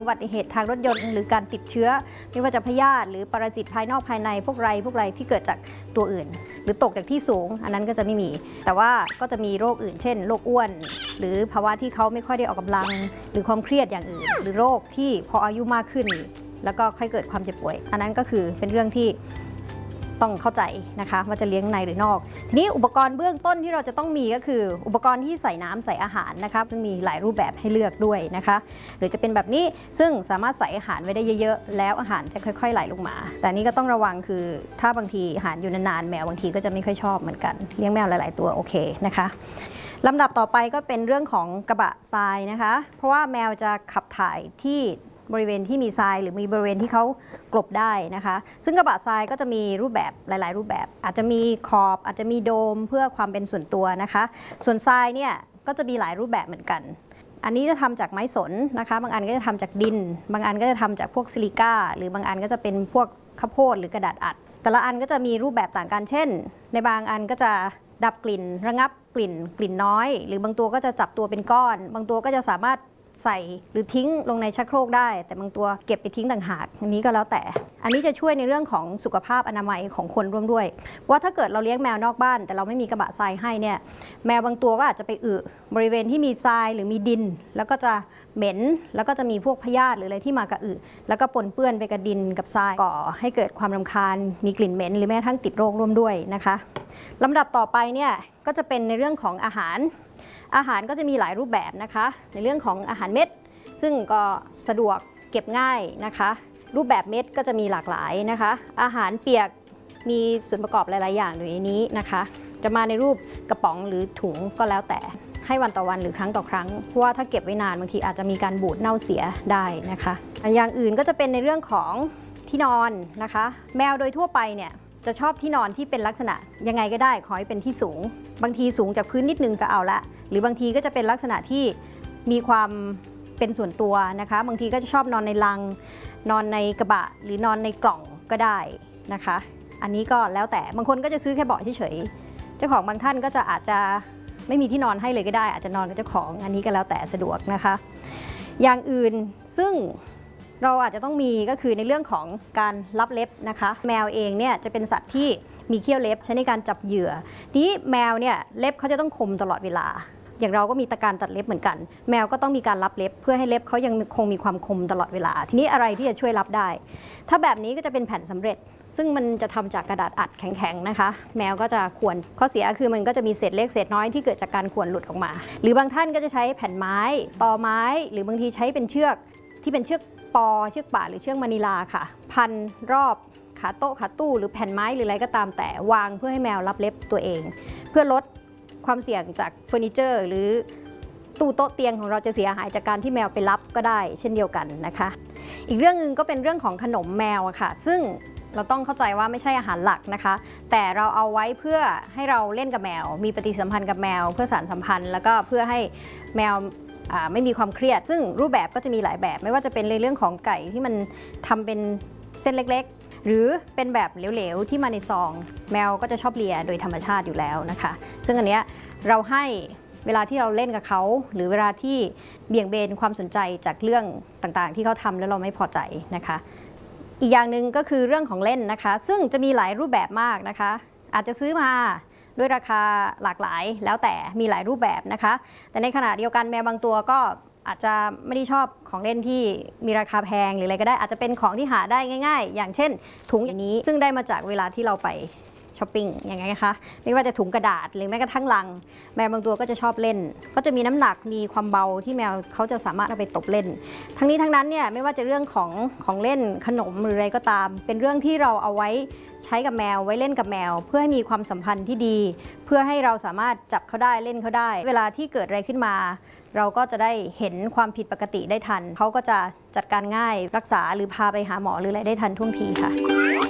อุบัติเหตุทางรถยนต์หรือการติดเชื้อไม่ว่าจะพยาธิหรือปรสิตภายนอกภายในพวกไรที่เกิดจากตัวอื่นหรือตกจากที่สูงอันนั้นก็จะไม่มีแต่ว่าก็จะมีโรคอื่นเช่นโรคอ้วนหรือภาวะที่เขาไม่ค่อยได้ออกกำลังหรือความเครียดอย่างอื่นหรือโรคที่พออายุมากขึ้นแล้วก็ค่อยเกิดความเจ็บป่วยอันนั้นก็คือเป็นเรื่องที่ต้องเข้าใจนะคะว่าจะเลี้ยงในหรือนอกทีนี้อุปกรณ์เบื้องต้นที่เราจะต้องมีก็คืออุปกรณ์ที่ใส่น้ำใส่อาหารนะคะซึ่งมีหลายรูปแบบให้เลือกด้วยนะคะหรือจะเป็นแบบนี้ซึ่งสามารถใส่อาหารไว้ได้เยอะๆแล้วอาหารจะค่อยๆไหลลงมาแต่นี้ก็ต้องระวังคือถ้าบางทีอาหารอยู่นานๆแมวบางทีก็จะไม่ค่อยชอบเหมือนกันเลี้ยงแมวหลายๆตัวโอเคนะคะลำดับต่อไปก็เป็นเรื่องของกระบะทรายนะคะเพราะว่าแมวจะขับถ่ายที่บริเวณที่มีทรายหรือมีบริเวณที่เขากลบได้นะคะซึ่งกระบะทรายก็จะมีรูปแบบหลายๆรูปแบบอาจจะมีขอบอาจจะมีโดมเพื่อความเป็นส่วนตัวนะคะส่วนทรายเนี่ยก็จะมีหลายรูปแบบเหมือนกันอันนี้จะทำจากไม้สนนะคะบางอันก็จะทำจากดินบางอันก็จะทำจากพวกซิลิก้าหรือบางอันก็จะเป็นพวกข้าวโพดหรือกระดาษอัดแต่ละอันก็จะมีรูปแบบต่างกันเช่นในบางอันก็จะดับกลิ่นระงับกลิ่นน้อยหรือบางตัวก็จะจับตัวเป็นก้อนบางตัวก็จะสามารถใส่หรือทิ้งลงในชักโครกได้แต่บางตัวเก็บไปทิ้งต่างหากอันนี้ก็แล้วแต่อันนี้จะช่วยในเรื่องของสุขภาพอนามัยของคนร่วมด้วยว่าถ้าเกิดเราเลี้ยงแมวนอกบ้านแต่เราไม่มีกระบะทรายให้เนี่ยแมวบางตัวก็อาจจะไปอึบริเวณที่มีทรายหรือมีดินแล้วก็จะเหม็นแล้วก็จะมีพวกพยาธิหรืออะไรที่มากับอึแล้วก็ปนเปื้อนไปกับดินกับทรายก่อให้เกิดความรำคาญมีกลิ่นเหม็นหรือแม้กระทั่งติดโรคร่วมด้วยนะคะลำดับต่อไปเนี่ยก็จะเป็นในเรื่องของอาหารก็จะมีหลายรูปแบบนะคะในเรื่องของอาหารเม็ดซึ่งก็สะดวกเก็บง่ายนะคะรูปแบบเม็ดก็จะมีหลากหลายนะคะอาหารเปียกมีส่วนประกอบหลายๆอย่างอยู่ในนี้นะคะจะมาในรูปกระป๋องหรือถุงก็แล้วแต่ให้วันต่อวันหรือครั้งต่อครั้งเพราะว่าถ้าเก็บไว้นานบางทีอาจจะมีการบูดเน่าเสียได้นะคะอย่างอื่นก็จะเป็นในเรื่องของที่นอนนะคะแมวโดยทั่วไปเนี่ยจะชอบที่นอนที่เป็นลักษณะยังไงก็ได้ขอให้เป็นที่สูงบางทีสูงจากพื้นนิดนึงก็เอาละหรือบางทีก็จะเป็นลักษณะที่มีความเป็นส่วนตัวนะคะบางทีก็จะชอบนอนในลังนอนในกระบะหรือนอนในกล่องก็ได้นะคะอันนี้ก็แล้วแต่บางคนก็จะซื้อแค่เบาะเฉยๆเจ้าของบางท่านก็จะอาจจะไม่มีที่นอนให้เลยก็ได้อาจจะนอนกับเจ้าของอันนี้ก็แล้วแต่สะดวกนะคะอย่างอื่นซึ่งเราอาจจะต้องมีก็คือในเรื่องของการลับเล็บนะคะแมวเองเนี่ยจะเป็นสัตว์ที่มีเขี้ยวเล็บใช้ในการจับเหยื่อทีนี้แมวเนี่ยเล็บเขาจะต้องคมตลอดเวลาอย่างเราก็มีการตัดเล็บเหมือนกันแมวก็ต้องมีการรับเล็บเพื่อให้เล็บเขายังคงมีความคมตลอดเวลาทีนี้อะไรที่จะช่วยรับได้ถ้าแบบนี้ก็จะเป็นแผ่นสำเร็จซึ่งมันจะทำจากกระดาษอัดแข็งๆนะคะแมวก็จะข่วนข้อเสียคือมันก็จะมีเศษเล็กเศษน้อยที่เกิดจากการข่วนหลุดออกมาหรือบางท่านก็จะใช้แผ่นไม้ตอไม้หรือบางทีใช้เป็นเชือกที่เป็นเชือกปอเชือกป่าหรือเชือกมะนิลาค่ะพันรอบขาโต๊ะขาตู้หรือแผ่นไม้หรืออะไรก็ตามแต่วางเพื่อให้แมวรับเล็บตัวเองเพื่อลดความเสี่ยงจากเฟอร์นิเจอร์หรือตู้โต๊ะเตียงของเราจะเสียหายจากการที่แมวไปรับก็ได้เช่นเดียวกันนะคะอีกเรื่องนึงก็เป็นเรื่องของขนมแมวค่ะซึ่งเราต้องเข้าใจว่าไม่ใช่อาหารหลักนะคะแต่เราเอาไว้เพื่อให้เราเล่นกับแมวมีปฏิสัมพันธ์กับแมวเพื่อสานสัมพันธ์แล้วก็เพื่อให้แมวไม่มีความเครียดซึ่งรูปแบบก็จะมีหลายแบบไม่ว่าจะเป็นในเรื่องของไก่ที่มันทำเป็นเส้นเล็กๆหรือเป็นแบบเหลวๆที่มาในซองแมวก็จะชอบเลียโดยธรรมชาติอยู่แล้วนะคะซึ่งอันเนี้ยเราให้เวลาที่เราเล่นกับเขาหรือเวลาที่เบี่ยงเบนความสนใจจากเรื่องต่างๆที่เขาทำแล้วเราไม่พอใจนะคะอีกอย่างหนึ่งก็คือเรื่องของเล่นนะคะซึ่งจะมีหลายรูปแบบมากนะคะอาจจะซื้อมาด้วยราคาหลากหลายแล้วแต่มีหลายรูปแบบนะคะแต่ในขณะเดียวกันแมวบางตัวก็อาจจะไม่ได้ชอบของเล่นที่มีราคาแพงหรืออะไรก็ได้อาจจะเป็นของที่หาได้ง่ายๆอย่างเช่นถุงอย่างนี้ซึ่งได้มาจากเวลาที่เราไปช้อปปิ้งอย่างไงคะไม่ว่าจะถุงกระดาษหรือแม้กระทั่งลังแมวบางตัวก็จะชอบเล่นก็จะมีน้ำหนักมีความเบาที่แมวเขาจะสามารถเอาไปตบเล่นทั้งนี้ทั้งนั้นเนี่ยไม่ว่าจะเรื่องของเล่นขนมหรืออะไรก็ตามเป็นเรื่องที่เราเอาไว้ใช้กับแมวไว้เล่นกับแมวเพื่อให้มีความสัมพันธ์ที่ดีเพื่อให้เราสามารถจับเขาได้เล่นเขาได้เวลาที่เกิดอะไรขึ้นมาเราก็จะได้เห็นความผิดปกติได้ทันเขาก็จะจัดการง่ายรักษาหรือพาไปหาหมอหรืออะไรได้ทันท่วงทีค่ะ